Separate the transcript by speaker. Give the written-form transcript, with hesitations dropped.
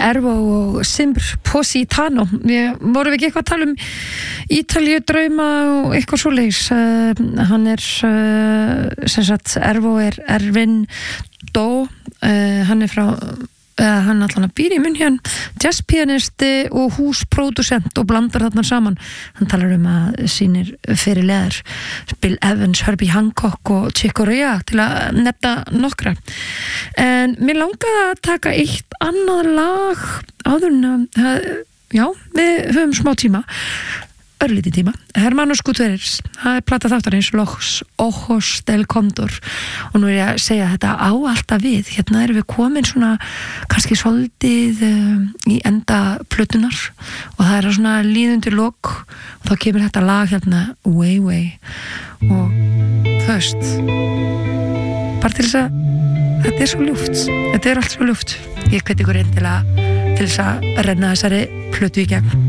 Speaker 1: Ervo og Simbr Positano. Vorum við ekki eitthvað að tala Ítalíu drauma og eitthvað svoleiðis. Hann sem sagt, Ervo Ervin Dó, hann frá hann allan að býr í München, jazzpianisti og húspródusent og blandar þarna saman. Hann talar að sínir fyrirliðar Bill Evans, Herbie Hancock og Chick Corea til að nefna nokkra. En mér langaði að taka eitt annað lag áður en já, við höfum smá tíma, örlítið tíma. Hermanos Gutierrez, það plata þáttarins Los Ojos del Condor, og nú ég að segja þetta á alltaf við. Hérna erum við komin svona kannski svolítið í enda plötunar og það svona líðundir lok og þá kemur þetta lag hérna Way Way og föst bara til þess að þetta svo ljúft, þetta allt svo ljúft. Ég hveti ykkur til þess að renna þessari plötu í gegn.